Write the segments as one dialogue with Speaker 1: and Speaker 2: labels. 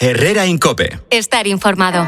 Speaker 1: Herrera en COPE.
Speaker 2: Estar informado.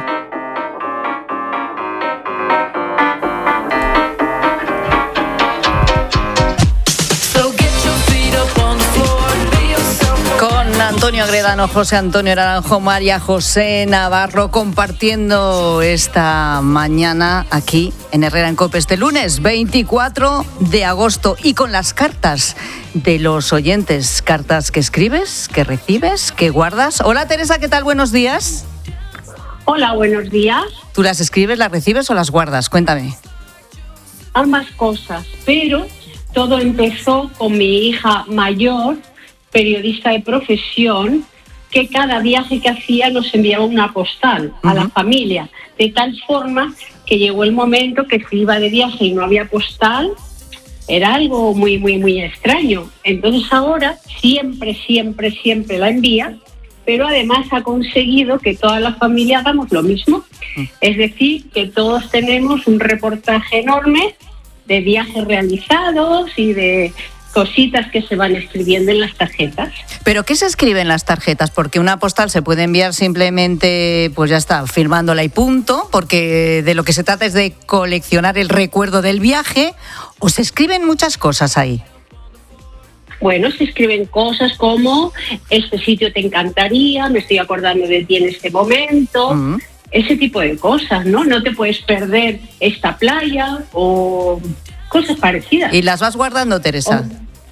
Speaker 3: Antonio Agredano, José Antonio Naranjo, María José Navarro, compartiendo esta mañana aquí en Herrera en COPE, este lunes 24 de agosto, y con las cartas de los oyentes, cartas que escribes, que recibes, que guardas. Hola Teresa, ¿qué tal? Buenos días.
Speaker 4: Hola, buenos días.
Speaker 3: ¿Tú las escribes, las recibes o las guardas? Cuéntame.
Speaker 4: Ambas cosas, pero todo empezó con mi hija mayor, periodista de profesión, que cada viaje que hacía nos enviaba una postal a la familia, de tal forma que llegó el momento que se iba de viaje y no había postal. Era algo muy, muy, muy extraño. Entonces ahora siempre la envía, pero además ha conseguido que toda la familia hagamos lo mismo. Es decir, que todos tenemos un reportaje enorme de viajes realizados y de cositas que se van escribiendo en las tarjetas.
Speaker 3: ¿Pero qué se escribe en las tarjetas? Porque una postal se puede enviar simplemente, pues ya está, firmándola y punto, porque de lo que se trata es de coleccionar el recuerdo del viaje, ¿o se escriben muchas cosas ahí?
Speaker 4: Bueno, se escriben cosas como: este sitio te encantaría, me estoy acordando de ti en este momento, ese tipo de cosas, ¿no? No te puedes perder esta playa, o cosas parecidas.
Speaker 3: ¿Y las vas guardando, Teresa?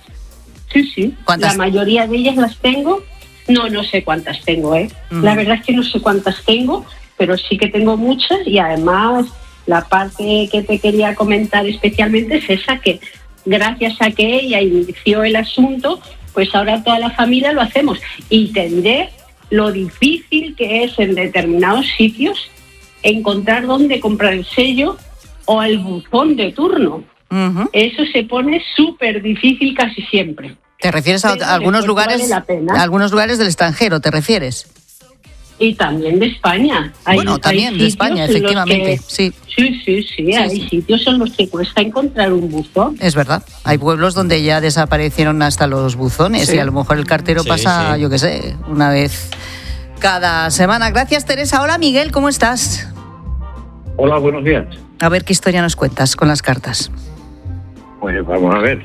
Speaker 4: Sí. La mayoría de ellas las tengo. No sé cuántas tengo, La verdad es que no sé cuántas tengo, pero sí que tengo muchas. Y además, la parte que te quería comentar especialmente es esa, que gracias a que ella inició el asunto, pues ahora toda la familia lo hacemos. Y te diré lo difícil que es en determinados sitios encontrar dónde comprar el sello o el buzón de turno. Eso se pone súper difícil casi siempre.
Speaker 3: ¿Te refieres a algunos lugares,
Speaker 4: vale
Speaker 3: algunos lugares del extranjero, te refieres?
Speaker 4: Y también de España.
Speaker 3: También de España, efectivamente. Sí,
Speaker 4: hay sitios en los que cuesta encontrar un buzón.
Speaker 3: Es verdad, hay pueblos donde ya desaparecieron hasta los buzones, y a lo mejor el cartero pasa, yo qué sé, una vez cada semana. Gracias, Teresa. Hola, Miguel, ¿cómo estás?
Speaker 5: Hola, buenos días.
Speaker 3: A ver, ¿qué historia nos cuentas con las cartas?
Speaker 5: Pues vamos a ver.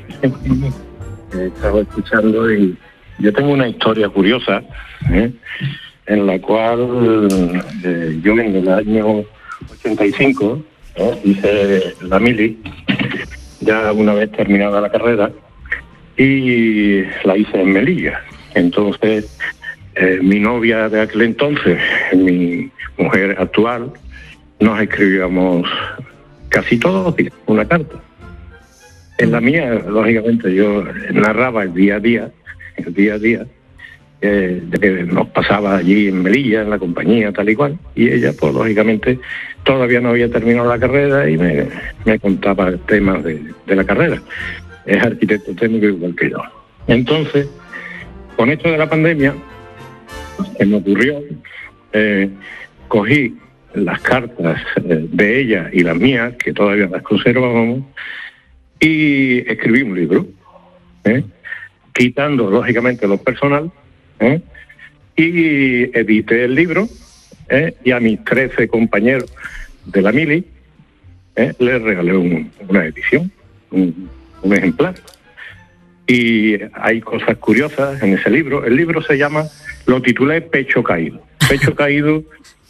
Speaker 5: Estaba escuchando y yo tengo una historia curiosa, en la cual yo en el año 85 hice la mili, ya una vez terminada la carrera, y la hice en Melilla. Entonces, mi novia de aquel entonces, mi mujer actual, nos escribíamos casi todos los días una carta. En la mía, lógicamente, yo narraba el día a día, de que nos pasaba allí en Melilla, en la compañía, tal y cual, y ella, pues lógicamente, todavía no había terminado la carrera y me contaba temas de la carrera. Es arquitecto técnico igual que yo. Entonces, con esto de la pandemia, se me ocurrió, cogí las cartas de ella y las mías, que todavía las conservábamos, y escribí un libro, quitando lógicamente lo personal, y edité el libro, y a mis 13 compañeros de la mili les regalé una edición, un ejemplar. Y hay cosas curiosas en ese libro. El libro se llama, lo titulé Pecho Caído. Pecho Caído,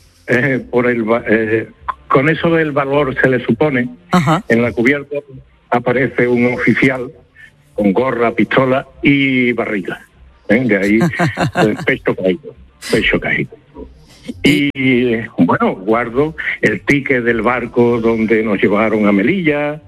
Speaker 5: con eso del valor se le supone. En la cubierta aparece un oficial con gorra, pistola y barriga. De ahí el pecho caído. Y bueno, guardo el ticket del barco donde nos llevaron a Melilla,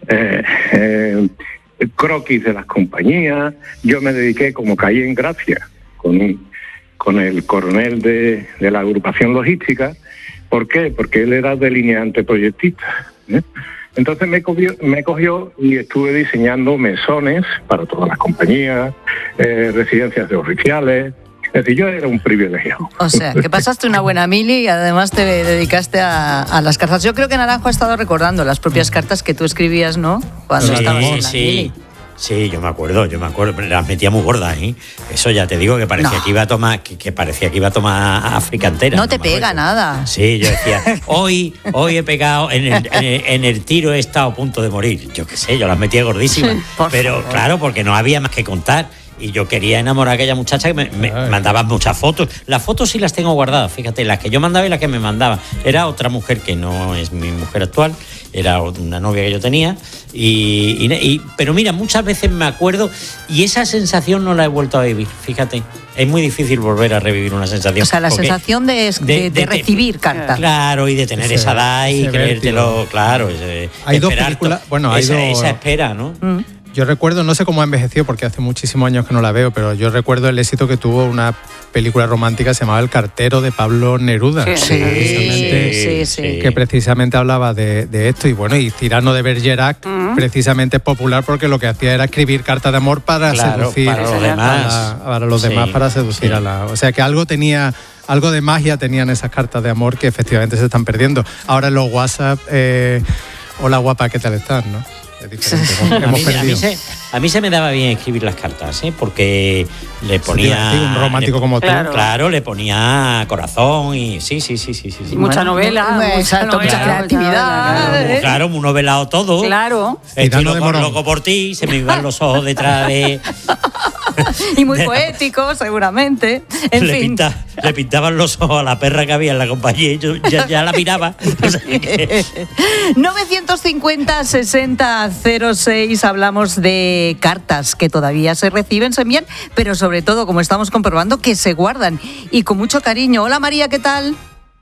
Speaker 5: croquis de las compañías. Yo me dediqué, como caí en gracia con el coronel de la agrupación logística. ¿Por qué? Porque él era delineante proyectista. Entonces me cogió y estuve diseñando mesones para todas las compañías, residencias de oficiales. Es decir, yo era un privilegiado.
Speaker 3: O sea, que pasaste una buena mili y además te dedicaste a las cartas. Yo creo que Naranjo ha estado recordando las propias cartas que tú escribías, ¿no? Cuando estabas en la mili.
Speaker 1: Sí, yo me acuerdo, las metía muy gordas, ¿eh? Eso ya te digo que parecía que iba a tomar, que parecía que iba a tomar África entera.
Speaker 3: No te pega nada.
Speaker 1: Sí, yo decía, hoy he pegado, en el tiro he estado a punto de morir. Yo qué sé, yo las metía gordísimas. Pero claro, porque no había más que contar. Y yo quería enamorar a aquella muchacha que me mandaba muchas fotos. Las fotos sí las tengo guardadas, fíjate, las que yo mandaba y las que me mandaba. Era otra mujer que no es mi mujer actual, era una novia que yo tenía. Pero mira, muchas veces me acuerdo y esa sensación no la he vuelto a vivir, fíjate. Es muy difícil volver a revivir una sensación.
Speaker 3: O sea, la sensación de recibir cartas.
Speaker 1: Claro, y de tener esa edad y creértelo, claro.
Speaker 2: Hay dos películas,
Speaker 1: esa espera, ¿no?
Speaker 2: Yo recuerdo, no sé cómo ha envejecido porque hace muchísimos años que no la veo, pero yo recuerdo el éxito que tuvo una película romántica que se llamaba El cartero de Pablo Neruda. Que precisamente hablaba de esto. Y bueno, y Cyrano de Bergerac precisamente es popular porque lo que hacía era escribir cartas de amor para seducir
Speaker 1: para los demás.
Speaker 2: Para los demás, para seducir a la... O sea que algo de magia tenían esas cartas de amor que efectivamente se están perdiendo. Ahora en los WhatsApp, hola guapa, ¿qué tal estás? ¿No?
Speaker 1: A mí se me daba bien escribir las cartas, porque le ponía
Speaker 2: un romántico como tú.
Speaker 1: Claro, le ponía corazón y sí.
Speaker 6: Mucha novela,
Speaker 3: mucha creatividad.
Speaker 1: Claro, muy novelado todo.
Speaker 6: Claro.
Speaker 1: Estoy loco por ti, se me iban los ojos detrás de...
Speaker 3: Y muy poético, seguramente. En fin.
Speaker 1: Le pintaban los ojos a la perra que había en la compañía y yo ya la miraba.
Speaker 3: 950-60-06, hablamos de cartas que todavía se reciben, se envían, pero sobre todo, como estamos comprobando, que se guardan y con mucho cariño. Hola María, ¿qué tal?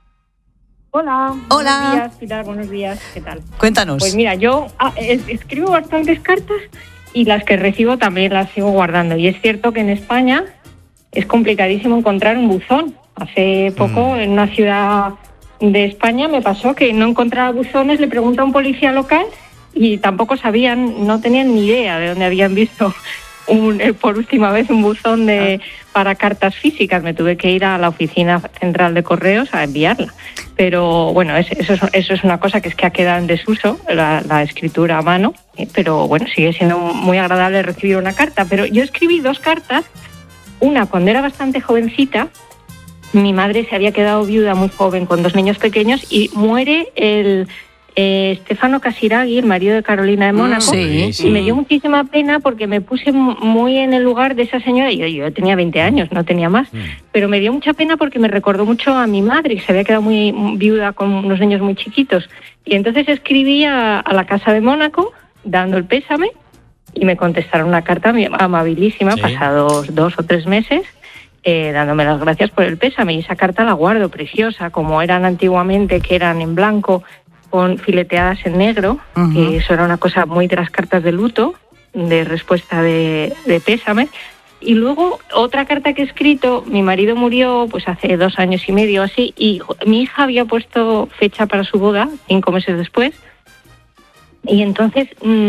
Speaker 7: Hola. Buenos días, Pilar, buenos días, ¿qué tal?
Speaker 3: Cuéntanos.
Speaker 7: Pues mira, yo escribo bastantes cartas y las que recibo también las sigo guardando. Y es cierto que en España es complicadísimo encontrar un buzón. Hace poco en una ciudad de España me pasó que no encontraba buzones, le pregunté a un policía local y tampoco no tenían ni idea de dónde habían visto por última vez un buzón para cartas físicas. Me tuve que ir a la oficina central de correos a enviarla. Pero bueno, eso es una cosa que ha quedado en desuso, la escritura a mano, pero bueno, sigue siendo muy agradable recibir una carta. Pero yo escribí 2 cartas, una cuando era bastante jovencita. Mi madre se había quedado viuda muy joven con 2 niños pequeños y muere el Stefano Casiraghi, el marido de Carolina de Mónaco, y me dio muchísima pena porque me puse muy en el lugar de esa señora. Yo tenía 20 años, no tenía más, pero me dio mucha pena porque me recordó mucho a mi madre, que se había quedado muy viuda con unos niños muy chiquitos. Y entonces escribí a la Casa de Mónaco dando el pésame y me contestaron una carta amabilísima, pasados 2 o 3 meses, dándome las gracias por el pésame. Y esa carta la guardo, preciosa, como eran antiguamente, que eran en blanco con fileteadas en negro, que eso era una cosa muy de las cartas de luto, de respuesta de pésame. Y luego otra carta que he escrito, mi marido murió pues hace 2 años y medio así, y mi hija había puesto fecha para su boda 5 meses después. Y entonces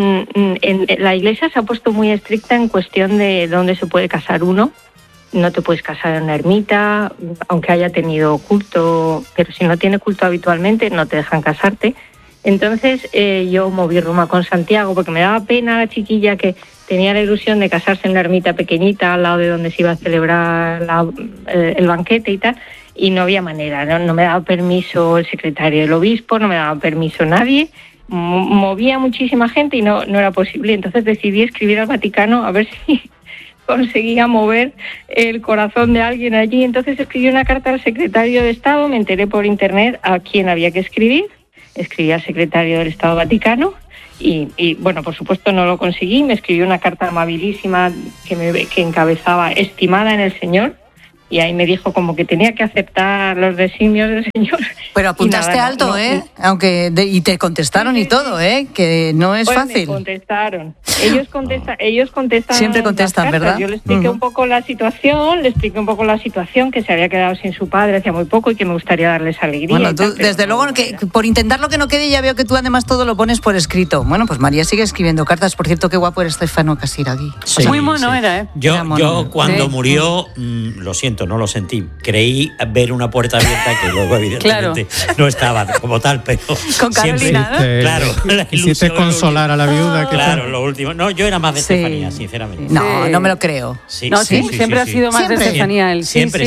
Speaker 7: la iglesia se ha puesto muy estricta en cuestión de dónde se puede casar uno. No te puedes casar en una ermita, aunque haya tenido culto, pero si no tiene culto habitualmente no te dejan casarte. Entonces yo moví Roma con Santiago porque me daba pena la chiquilla que tenía la ilusión de casarse en una ermita pequeñita al lado de donde se iba a celebrar el banquete y tal, y no había manera, no me daba permiso el secretario del obispo, no me daba permiso nadie. Movía muchísima gente y no era posible. Entonces decidí escribir al Vaticano a ver si conseguía mover el corazón de alguien allí. Entonces escribí una carta al secretario de Estado, me enteré por internet a quién había que escribir, escribí al secretario del Estado Vaticano y bueno, por supuesto no lo conseguí. Me escribió una carta amabilísima que encabezaba estimada en el Señor, y ahí me dijo como que tenía que aceptar los designios del Señor.
Speaker 3: Pero apuntaste alto, aunque y te contestaron y todo, que no es fácil.
Speaker 7: Me contestaron. Ellos contestan.
Speaker 3: Siempre contestan, ¿verdad?
Speaker 7: Yo le expliqué un poco la situación, que se había quedado sin su padre hacía muy poco y que me gustaría darles alegría.
Speaker 3: Bueno, tú, desde luego, que por intentar lo que no quede, ya veo que tú además todo lo pones por escrito. Bueno, pues María sigue escribiendo cartas. Por cierto, qué guapo era Stefano Casiraghi.
Speaker 6: Muy mono era,
Speaker 1: Yo cuando murió, lo siento, momento no lo sentí. Creí ver una puerta abierta que luego evidentemente no estaba como tal, pero
Speaker 3: con Carolina,
Speaker 1: siempre,
Speaker 3: ¿no?
Speaker 1: claro, la
Speaker 2: quisiste consolar a la viuda.
Speaker 1: Claro, lo último. No, yo era más de Estefanía, sinceramente.
Speaker 3: No, no me lo creo.
Speaker 1: Sí,
Speaker 6: no, siempre ha sido más de Estefanía él.
Speaker 1: Siempre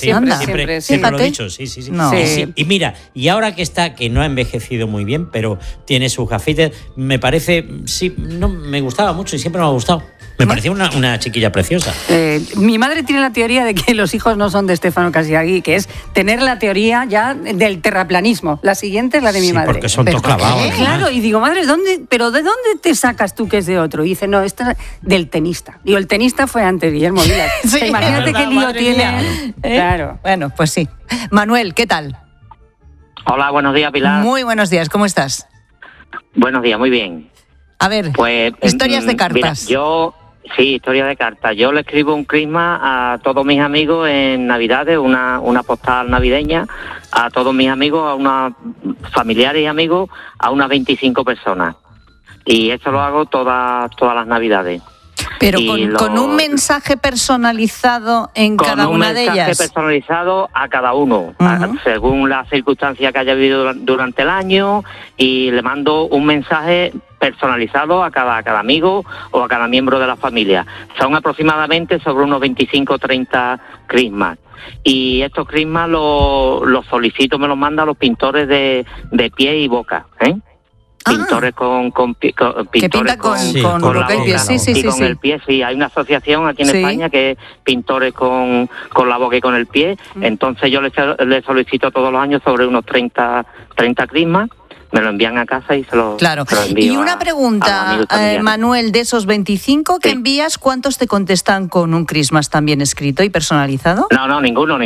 Speaker 1: lo he dicho, sí.
Speaker 3: No.
Speaker 1: Y mira, y ahora que está, que no ha envejecido muy bien, pero tiene sus gafitas, me parece, no me gustaba mucho y siempre me ha gustado. Me parecía una chiquilla preciosa.
Speaker 6: Mi madre tiene la teoría de que los hijos no son de Stefano Casiagui, que es tener la teoría ya del terraplanismo. La siguiente es la de mi madre.
Speaker 1: Porque son todos clavados.
Speaker 6: Claro, y digo, madre, ¿de dónde te sacas tú que es de otro? Y dice, no, esta es del tenista. Digo, el tenista fue antes, Guillermo Vilas.
Speaker 3: Sí,
Speaker 6: imagínate qué lío tiene. Claro.
Speaker 3: Bueno, pues sí. Manuel, ¿qué tal?
Speaker 8: Hola, buenos días, Pilar.
Speaker 3: Muy buenos días, ¿cómo estás?
Speaker 8: Buenos días, muy bien.
Speaker 3: A ver,
Speaker 8: pues,
Speaker 3: historias de cartas.
Speaker 8: Mira, sí, historia de cartas. Yo le escribo un crisma a todos mis amigos en Navidades, una postal navideña, a todos mis amigos, a unos familiares y amigos, a unas 25 personas. Y esto lo hago todas las Navidades.
Speaker 3: Pero con un mensaje personalizado en cada una de ellas.
Speaker 8: Con un mensaje personalizado a cada uno, según la circunstancia que haya vivido durante el año, y le mando un mensaje personalizado a cada amigo o a cada miembro de la familia. Son aproximadamente sobre unos 25 o 30 crismas. Y estos crismas los solicito, me los mandan los pintores de pie y boca, pintores con pintores con la boca y con el pie. Sí, hay una asociación aquí en España que es pintores con la boca y con el pie. Entonces yo les solicito todos los años sobre unos 30 crismas. Me lo envían a casa y se lo envío.
Speaker 3: Y una pregunta, Manuel, de esos 25 que envías, ¿cuántos te contestan con un Christmas también escrito y personalizado?
Speaker 8: No, ninguno.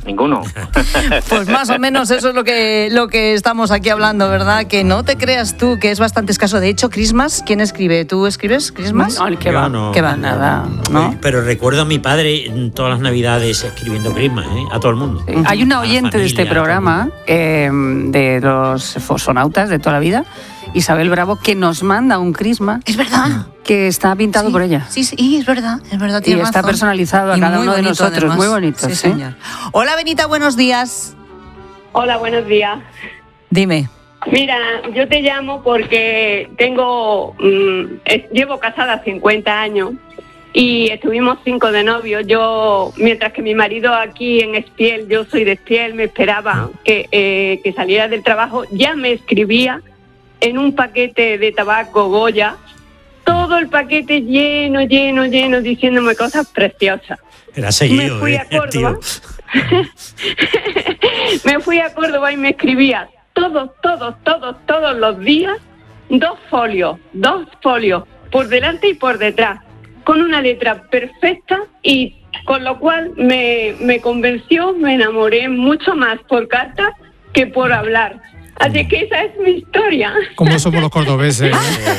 Speaker 3: Pues más o menos eso es lo que estamos aquí hablando, ¿verdad? Que no te creas tú, que es bastante escaso. De hecho, Christmas, ¿quién escribe? ¿Tú escribes Christmas?
Speaker 6: No, ¿qué va? Nada. ¿No?
Speaker 1: Pero recuerdo a mi padre en todas las Navidades escribiendo Christmas, a todo el mundo.
Speaker 6: Sí. Hay una oyente de este programa, de los fosonautas de toda la vida, Isabel Bravo, que nos manda un crisma.
Speaker 3: Es verdad.
Speaker 6: Que está pintado por ella.
Speaker 3: Sí, es verdad.
Speaker 6: Y está personalizado a cada uno de nosotros. Además. Muy bonito.
Speaker 3: Sí, señor. Hola, Benita, buenos días.
Speaker 7: Hola, buenos días.
Speaker 3: Dime.
Speaker 7: Mira, yo te llamo porque llevo casada 50 años y estuvimos 5 de novios. Yo, mientras que mi marido aquí en Espiel, yo soy de Espiel, me esperaba que saliera del trabajo, ya me escribía en un paquete de tabaco Goya, todo el paquete lleno, diciéndome cosas preciosas.
Speaker 1: Era seguido,
Speaker 7: me fui a Córdoba. Me fui a Córdoba y me escribía todos los días 2 folios, por delante y por detrás, con una letra perfecta, y con lo cual me convenció, me enamoré mucho más por carta que por hablar. Así que esa es mi historia.
Speaker 2: Como somos los cordobeses.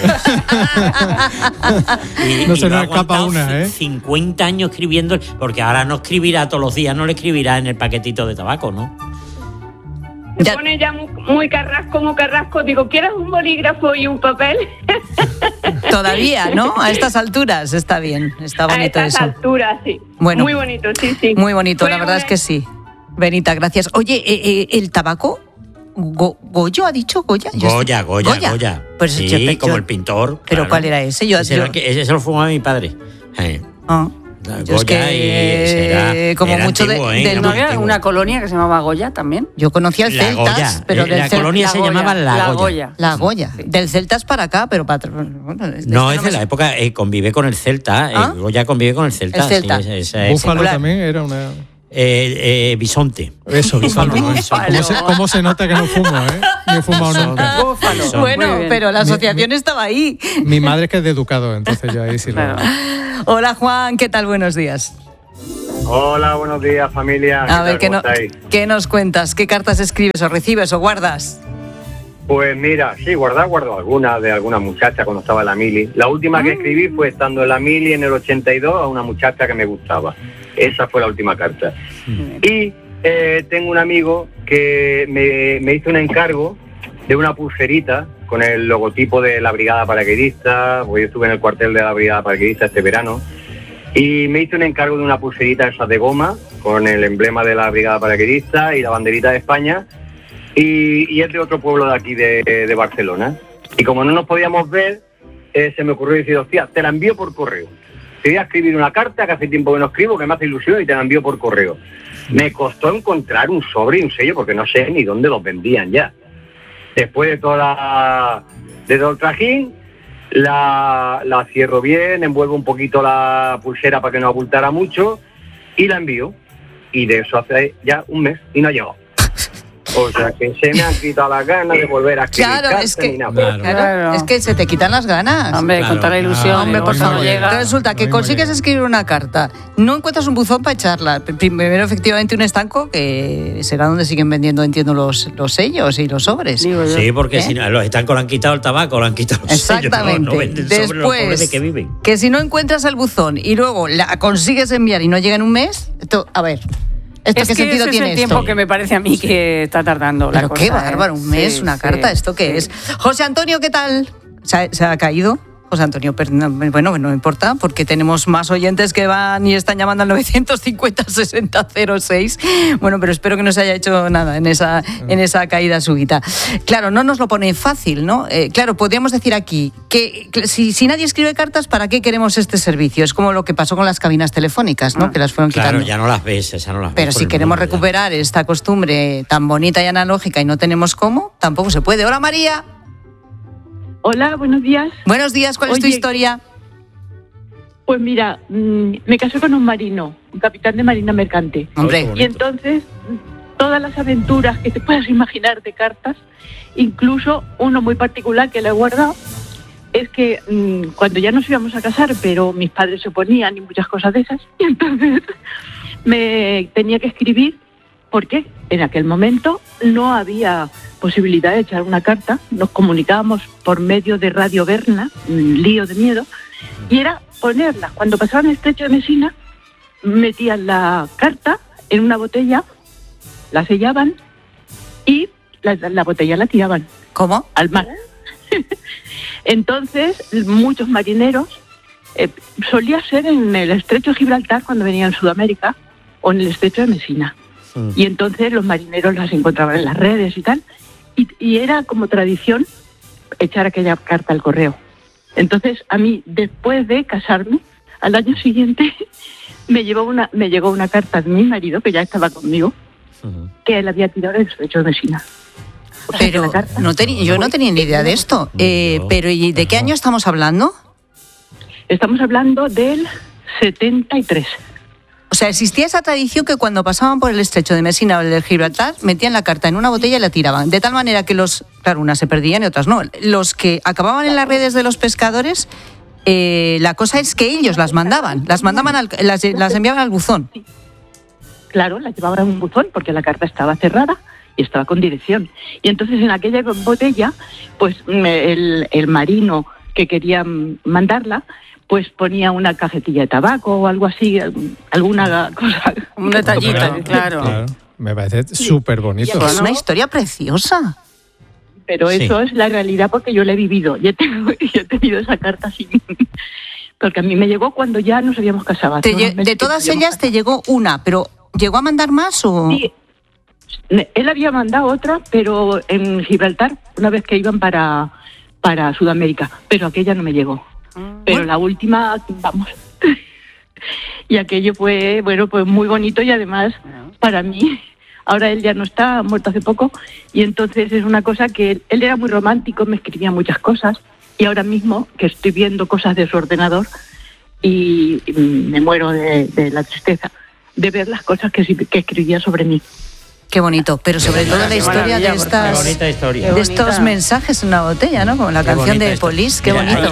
Speaker 2: No se nos escapa una,
Speaker 1: 50 años escribiendo, porque ahora no escribirá todos los días, no le escribirá en el paquetito de tabaco, ¿no?
Speaker 7: Se pone ya muy carrasco, digo, ¿quieres un bolígrafo y un papel?
Speaker 3: Todavía, ¿no? A estas alturas está bien, está bonito eso.
Speaker 7: A estas alturas, sí.
Speaker 3: Bueno,
Speaker 7: muy bonito, sí.
Speaker 3: Muy bonito, la verdad es que sí. Benita, gracias. Oye, ¿el tabaco? ¿Goyo ha dicho? ¿Goya?
Speaker 1: Goya.
Speaker 3: Pues
Speaker 1: sí, como el pintor.
Speaker 3: ¿Pero cuál era ese?
Speaker 1: Ese lo fumaba mi padre.
Speaker 3: Yo es que como era mucho
Speaker 1: antiguo,
Speaker 6: ¿no había una colonia que se llamaba Goya también?
Speaker 3: Yo conocía el Celtas,
Speaker 1: Goya.
Speaker 3: pero
Speaker 1: la colonia se llamaba La Goya.
Speaker 3: La Goya. Sí. Del Celtas para acá, pero
Speaker 1: no, es de la época, convive con el Celta. Goya convive con el Celta.
Speaker 3: El Celta.
Speaker 2: Búfalo también era una...
Speaker 1: bisonte.
Speaker 2: Eso, bisonte. ¿Cómo se nota que no fumo, No he fumado nunca.
Speaker 3: Búfalo. Bueno, pero la asociación estaba ahí.
Speaker 2: Mi madre es que es de Educado, entonces yo ahí sí lo...
Speaker 3: Hola, Juan, ¿qué tal? Buenos días.
Speaker 9: Hola, buenos días, familia.
Speaker 3: A ver, ¿qué nos cuentas? ¿Qué cartas escribes o recibes o guardas?
Speaker 9: Pues mira, sí, guardo algunas de alguna muchacha cuando estaba en la mili. La última que escribí fue estando en la mili en el 82 a una muchacha que me gustaba. Esa fue la última carta. Y tengo un amigo que me hizo un encargo de una pulserita con el logotipo de la Brigada Paracaidista, porque yo estuve en el cuartel de la Brigada Paracaidista este verano, Y me hice un encargo de una pulserita esa de goma, con el emblema de la Brigada Paracaidista y la banderita de España, y es de otro pueblo de aquí, de Barcelona. Y como no nos podíamos ver, se me ocurrió decir, hostia, te la envío por correo. Te voy a escribir una carta, que hace tiempo que no escribo, que me hace ilusión, y te la envío por correo. Me costó encontrar un sobre y un sello, porque no sé ni dónde los vendían ya. Después de todo el trajín, la cierro bien, envuelvo un poquito la pulsera para que no abultara mucho, y la envío. Y de eso hace ya un mes, y no ha llegado. O sea, que se me han quitado las ganas de volver a escribir cartas ni nada.
Speaker 3: Claro, es que se te quitan las ganas.
Speaker 6: Hombre, con toda la ilusión.
Speaker 3: Hombre, por favor. Resulta que consigues escribir una carta, no encuentras un buzón para echarla. Primero, efectivamente, un estanco, que será donde siguen vendiendo, entiendo, los sellos y los sobres.
Speaker 1: Sí, porque si no, los estancos le han quitado el tabaco, le han quitado los
Speaker 3: exactamente.
Speaker 1: Sellos. No venden
Speaker 3: después,
Speaker 1: sobre los pobres de que viven.
Speaker 3: Que si no encuentras el buzón y luego la consigues enviar y no llega en un mes, a ver... ¿Qué sentido tiene
Speaker 6: el tiempo que me parece a mí que está tardando
Speaker 3: Pero
Speaker 6: la cosa.
Speaker 3: Qué bárbaro, un mes, una carta, ¿esto qué es? José Antonio, ¿qué tal? ¿Se ha caído? José Antonio, bueno, no importa, porque tenemos más oyentes que van y están llamando al 950-6006. Bueno, pero espero que no se haya hecho nada en esa caída súbita. Claro, no nos lo pone fácil, ¿no? Claro, podríamos decir aquí que si nadie escribe cartas, ¿para qué queremos este servicio? Es como lo que pasó con las cabinas telefónicas, ¿no? Que las fueron quitando.
Speaker 1: Claro, ya no las ves, esa no las ves.
Speaker 3: Pero si queremos recuperar esta costumbre tan bonita y analógica y no tenemos cómo, tampoco se puede. Hola, María.
Speaker 10: Hola, buenos días.
Speaker 3: Buenos días, ¿cuál es tu historia?
Speaker 10: Pues mira, me casé con un marino, un capitán de marina mercante.
Speaker 3: Hombre.
Speaker 10: Y entonces, todas las aventuras que te puedas imaginar de cartas, incluso uno muy particular que le he guardado, es que cuando ya nos íbamos a casar, pero mis padres se oponían y muchas cosas de esas, y entonces me tenía que escribir, porque en aquel momento no había posibilidad de echar una carta, nos comunicábamos por medio de Radio Berna, un lío de miedo, y era ponerla. Cuando pasaban el estrecho de Messina, metían la carta en una botella, la sellaban y la botella la tiraban.
Speaker 3: ¿Cómo?
Speaker 10: Al mar. Entonces, muchos marineros, solía ser en el estrecho de Gibraltar cuando venían a Sudamérica, o en el estrecho de Messina. Y entonces los marineros las encontraban en las redes y tal, y era como tradición echar aquella carta al correo. Entonces a mí, después de casarme, al año siguiente me llegó una carta de mi marido, que ya estaba conmigo, que él había tirado el estrecho de Messina. O sea,
Speaker 3: pero yo no tenía ni idea de esto. Pero ¿y de qué año estamos hablando?
Speaker 10: Estamos hablando del 73.
Speaker 3: O sea, existía esa tradición que cuando pasaban por el estrecho de Messina o el de Gibraltar, metían la carta en una botella y la tiraban. De tal manera que claro, unas se perdían y otras no. Los que acababan en las redes de los pescadores, la cosa es que ellos las mandaban. Las enviaban al buzón.
Speaker 10: Sí. Claro, las llevaban a un buzón porque la carta estaba cerrada y estaba con dirección. Y entonces en aquella botella, pues el marino que quería mandarla, pues ponía una cajetilla de tabaco o algo así, alguna cosa.
Speaker 6: Un detallito, claro.
Speaker 2: Me parece súper bonito.
Speaker 3: Es una historia preciosa.
Speaker 10: Pero eso es la realidad porque yo la he vivido. Yo he tenido esa carta así. Porque a mí me llegó cuando ya nos habíamos casado.
Speaker 3: De todas ellas te llegó una, pero ¿llegó a mandar más o...?
Speaker 10: Sí. Él había mandado otra, pero en Gibraltar, una vez que iban para Sudamérica. Pero aquella no me llegó. Pero la última, vamos. Y aquello fue, bueno, pues muy bonito y además para mí, ahora él ya no está, muerto hace poco, y entonces es una cosa que él era muy romántico, me escribía muchas cosas, y ahora mismo que estoy viendo cosas de su ordenador y me muero de la tristeza de ver las cosas que escribía sobre mí.
Speaker 3: Qué bonito, pero sobre todo la historia de estos mensajes en una botella, ¿no? Como la canción de Police, qué bonito.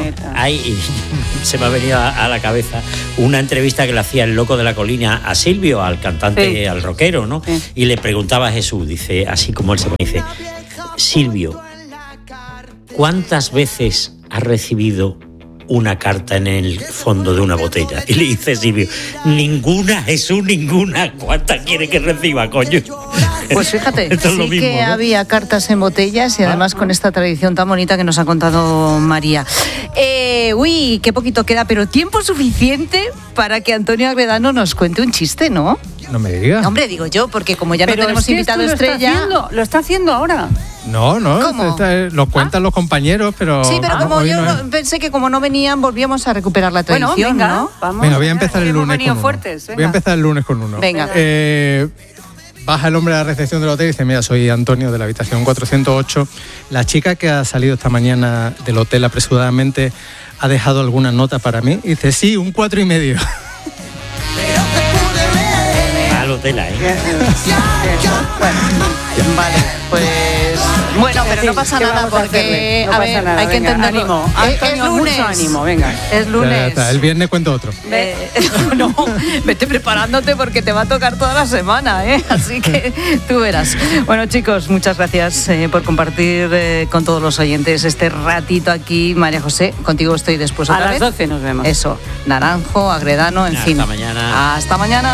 Speaker 1: Se me ha venido a la cabeza una entrevista que le hacía el Loco de la Colina a Silvio, al cantante, al rockero, ¿no? Sí. Y le preguntaba a Jesús, dice, así como él se dice, Silvio, ¿cuántas veces has recibido una carta en el fondo de una botella. Y le dice Silvio, ninguna, Jesús, ninguna. ¿Cuántas quiere que reciba, coño?
Speaker 3: Pues fíjate,
Speaker 1: Esto es lo
Speaker 3: sí
Speaker 1: mismo,
Speaker 3: que
Speaker 1: ¿no?
Speaker 3: había cartas en botellas y además con esta tradición tan bonita que nos ha contado María. Uy, qué poquito queda, pero tiempo suficiente para que Antonio Agredano nos cuente un chiste, ¿no?
Speaker 2: No me digas.
Speaker 3: Hombre, digo yo, porque como ya no tenemos invitado estrella...
Speaker 6: Lo está haciendo ahora.
Speaker 2: No,
Speaker 3: ¿Cómo?
Speaker 2: Lo cuentan los compañeros, pero...
Speaker 3: Sí, pero como yo pensé que como no venían, volvíamos a recuperar la tradición,
Speaker 6: bueno, venga,
Speaker 3: ¿no?
Speaker 6: Vamos,
Speaker 2: venga, voy a empezar el lunes con uno.
Speaker 6: Fuertes,
Speaker 2: voy a empezar el lunes con uno.
Speaker 3: Venga.
Speaker 2: Baja el hombre a la recepción del hotel y dice, mira, soy Antonio de la habitación 408. La chica que ha salido esta mañana del hotel apresuradamente ha dejado alguna nota para mí. Y dice, sí, un 4,5.
Speaker 1: Al hotel,
Speaker 3: Vale, pues... Bueno, pero no pasa nada porque...
Speaker 6: No pasa nada,
Speaker 3: hay que
Speaker 6: venga,
Speaker 3: entenderlo.
Speaker 6: ánimo. Antonio,
Speaker 3: Es lunes.
Speaker 6: mucho ánimo, venga.
Speaker 3: Es lunes.
Speaker 2: Ya, el viernes cuento otro.
Speaker 3: No, vete preparándote porque te va a tocar toda la semana, ¿eh? Así que tú verás. Bueno, chicos, muchas gracias por compartir con todos los oyentes este ratito aquí. María José, contigo estoy después otra vez.
Speaker 6: A las 12 nos vemos.
Speaker 3: Eso, Naranjo, Agredano, en fin.
Speaker 1: Hasta mañana.
Speaker 3: Hasta mañana.